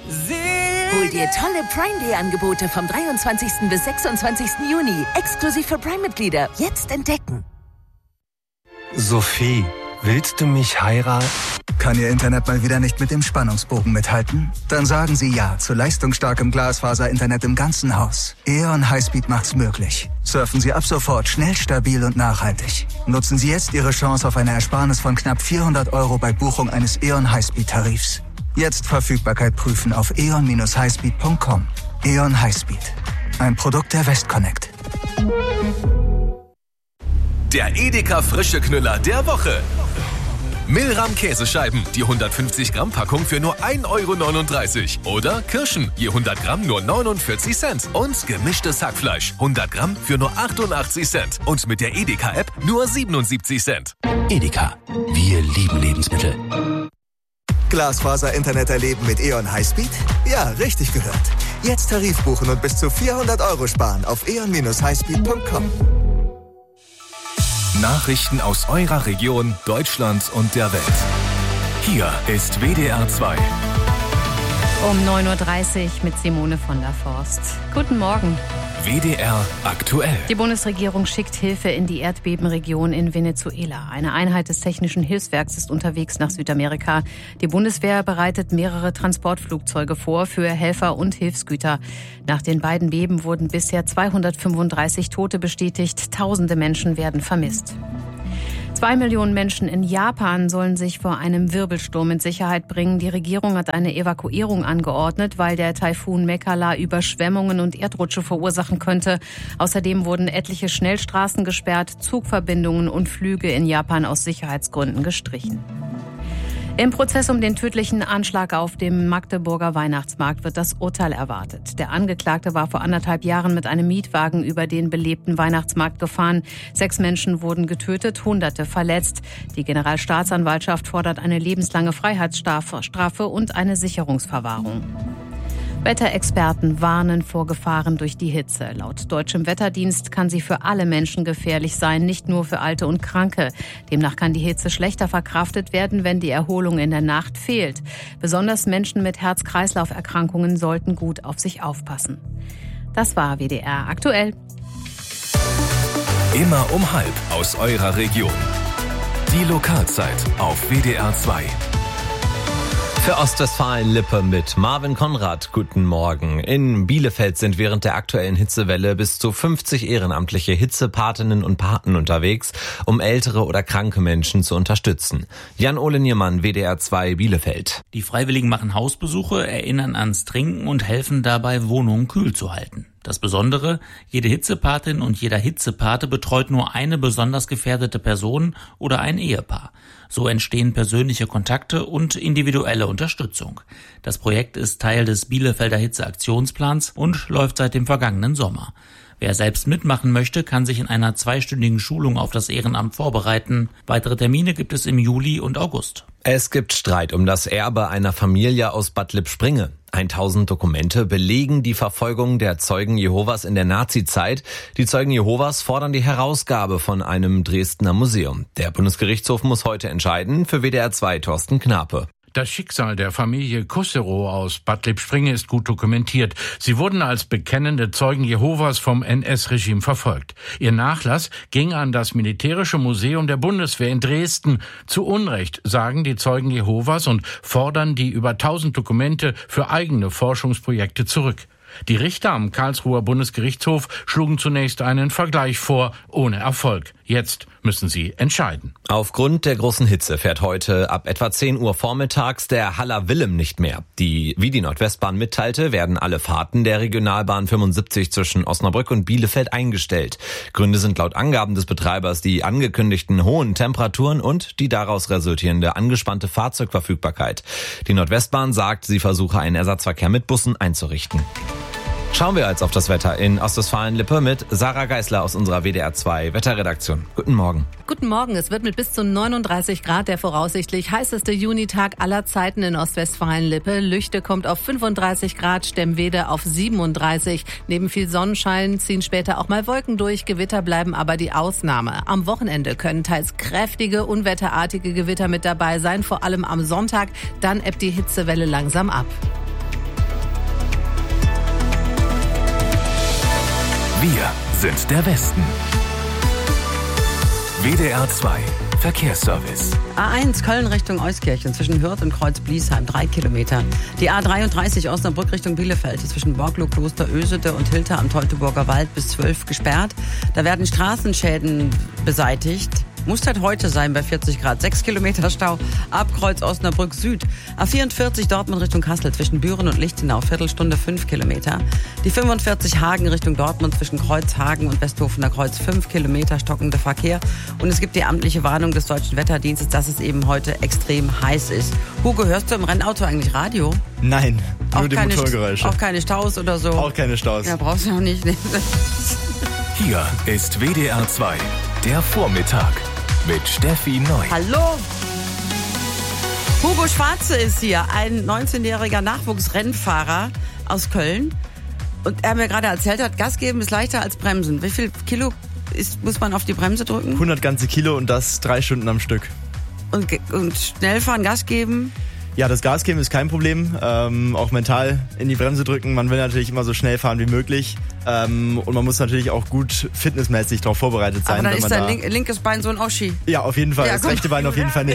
Hol dir tolle Prime-Day-Angebote vom 23. bis 26. Juni. Exklusiv für Prime-Mitglieder. Jetzt entdecken. Sophie, willst du mich heiraten? Kann Ihr Internet mal wieder nicht mit dem Spannungsbogen mithalten? Dann sagen Sie ja zu leistungsstarkem Glasfaser-Internet im ganzen Haus. E.ON Highspeed macht's möglich. Surfen Sie ab sofort schnell, stabil und nachhaltig. Nutzen Sie jetzt Ihre Chance auf eine Ersparnis von knapp 400 € bei Buchung eines E.ON Highspeed-Tarifs. Jetzt Verfügbarkeit prüfen auf eon-highspeed.com. E.ON Highspeed. Ein Produkt der Westconnect. Der Edeka Frische Knüller der Woche. Milram Käsescheiben, die 150 Gramm Packung für nur 1,39 €. Oder Kirschen, je 100 Gramm nur 49 Cent. Und gemischtes Hackfleisch, 100 Gramm für nur 88 Cent. Und mit der Edeka-App nur 77 Cent. Edeka, wir lieben Lebensmittel. Glasfaser-Internet erleben mit E.ON Highspeed? Ja, richtig gehört. Jetzt Tarif buchen und bis zu 400 € sparen auf eon-highspeed.com. Nachrichten aus eurer Region, Deutschland und der Welt. Hier ist WDR 2. Um 9:30 Uhr mit Simone von der Forst. Guten Morgen. WDR aktuell. Die Bundesregierung schickt Hilfe in die Erdbebenregion in Venezuela. Eine Einheit des Technischen Hilfswerks ist unterwegs nach Südamerika. Die Bundeswehr bereitet mehrere Transportflugzeuge vor für Helfer und Hilfsgüter. Nach den beiden Beben wurden bisher 235 Tote bestätigt. Tausende Menschen werden vermisst. 2 Millionen Menschen in Japan sollen sich vor einem Wirbelsturm in Sicherheit bringen. Die Regierung hat eine Evakuierung angeordnet, weil der Taifun Mekala Überschwemmungen und Erdrutsche verursachen könnte. Außerdem wurden etliche Schnellstraßen gesperrt, Zugverbindungen und Flüge in Japan aus Sicherheitsgründen gestrichen. Im Prozess um den tödlichen Anschlag auf dem Magdeburger Weihnachtsmarkt wird das Urteil erwartet. Der Angeklagte war vor 1,5 Jahren mit einem Mietwagen über den belebten Weihnachtsmarkt gefahren. 6 Menschen wurden getötet, Hunderte verletzt. Die Generalstaatsanwaltschaft fordert eine lebenslange Freiheitsstrafe und eine Sicherungsverwahrung. Wetterexperten warnen vor Gefahren durch die Hitze. Laut deutschem Wetterdienst kann sie für alle Menschen gefährlich sein, nicht nur für Alte und Kranke. Demnach kann die Hitze schlechter verkraftet werden, wenn die Erholung in der Nacht fehlt. Besonders Menschen mit Herz-Kreislauf-Erkrankungen sollten gut auf sich aufpassen. Das war WDR aktuell. Immer um 12:30 aus eurer Region. Die Lokalzeit auf WDR 2. Für Ostwestfalen-Lippe mit Marvin Konrad. Guten Morgen. In Bielefeld sind während der aktuellen Hitzewelle bis zu 50 ehrenamtliche Hitzepatinnen und Paten unterwegs, um ältere oder kranke Menschen zu unterstützen. Jan-Ole Niermann, WDR 2 Bielefeld. Die Freiwilligen machen Hausbesuche, erinnern ans Trinken und helfen dabei, Wohnungen kühl zu halten. Das Besondere, jede Hitzepatin und jeder Hitzepate betreut nur eine besonders gefährdete Person oder ein Ehepaar. So entstehen persönliche Kontakte und individuelle Unterstützung. Das Projekt ist Teil des Bielefelder Hitzeaktionsplans und läuft seit dem vergangenen Sommer. Wer selbst mitmachen möchte, kann sich in einer 2-stündigen Schulung auf das Ehrenamt vorbereiten. Weitere Termine gibt es im Juli und August. Es gibt Streit um das Erbe einer Familie aus Bad Lippspringe. 1000 Dokumente belegen die Verfolgung der Zeugen Jehovas in der Nazizeit. Die Zeugen Jehovas fordern die Herausgabe von einem Dresdner Museum. Der Bundesgerichtshof muss heute entscheiden. Für WDR 2 Thorsten Knape. Das Schicksal der Familie Kusserow aus Bad Lippspringe ist gut dokumentiert. Sie wurden als bekennende Zeugen Jehovas vom NS-Regime verfolgt. Ihr Nachlass ging an das Militärische Museum der Bundeswehr in Dresden. Zu Unrecht, sagen die Zeugen Jehovas und fordern die über 1000 Dokumente für eigene Forschungsprojekte zurück. Die Richter am Karlsruher Bundesgerichtshof schlugen zunächst einen Vergleich vor, ohne Erfolg. Jetzt müssen sie entscheiden. Aufgrund der großen Hitze fährt heute ab etwa 10 Uhr vormittags der Haller Willem nicht mehr. Wie die Nordwestbahn mitteilte, werden alle Fahrten der Regionalbahn 75 zwischen Osnabrück und Bielefeld eingestellt. Gründe sind laut Angaben des Betreibers die angekündigten hohen Temperaturen und die daraus resultierende angespannte Fahrzeugverfügbarkeit. Die Nordwestbahn sagt, sie versuche einen Ersatzverkehr mit Bussen einzurichten. Schauen wir jetzt auf das Wetter in Ostwestfalen-Lippe mit Sarah Geisler aus unserer WDR 2 Wetterredaktion. Guten Morgen. Guten Morgen. Es wird mit bis zu 39 Grad der voraussichtlich heißeste Junitag aller Zeiten in Ostwestfalen-Lippe. Lüchte kommt auf 35 Grad, Stemwede auf 37. Neben viel Sonnenschein ziehen später auch mal Wolken durch. Gewitter bleiben aber die Ausnahme. Am Wochenende können teils kräftige, unwetterartige Gewitter mit dabei sein, vor allem am Sonntag. Dann ebbt die Hitzewelle langsam ab. Wir sind der Westen. WDR 2 Verkehrsservice. A1 Köln Richtung Euskirchen zwischen Hürth und Kreuz-Bliesheim 3 Kilometer. Die A33 Osnabrück Richtung Bielefeld zwischen Borglow, Kloster Ösede und Hilter am Teutoburger Wald bis 12 gesperrt. Da werden Straßenschäden beseitigt. Muss halt heute sein bei 40 Grad. 6 Kilometer Stau ab Kreuz Osnabrück Süd. A44 Dortmund Richtung Kassel zwischen Büren und Lichtenau. Viertelstunde 5 Kilometer. Die 45 Hagen Richtung Dortmund zwischen Kreuz Hagen und Westhofener Kreuz 5 Kilometer stockender Verkehr. Und es gibt die amtliche Warnung des Deutschen Wetterdienstes, dass es eben heute extrem heiß ist. Hugo, hörst du im Rennauto eigentlich Radio? Nein, nur auch die Motorgeräusche. Auch keine Staus oder so? Auch keine Staus. Ja, brauchst du auch nicht. Hier ist WDR 2, der Vormittag mit Steffi Neu. Hallo! Hugo Schwarze ist hier, ein 19-jähriger Nachwuchsrennfahrer aus Köln. Und er mir gerade erzählt hat, Gas geben ist leichter als bremsen. Wie viel Kilo muss man auf die Bremse drücken? 100 ganze Kilo und das 3 Stunden am Stück. Und schnell fahren, Gas geben? Ja, das Gas geben ist kein Problem. Auch mental in die Bremse drücken. Man will natürlich immer so schnell fahren wie möglich. Und man muss natürlich auch gut fitnessmäßig darauf vorbereitet sein. Aber dann ist dein linkes Bein so ein Oschi. Ja, auf jeden Fall. Ja, das rechte Bein auf jeden Fall nicht.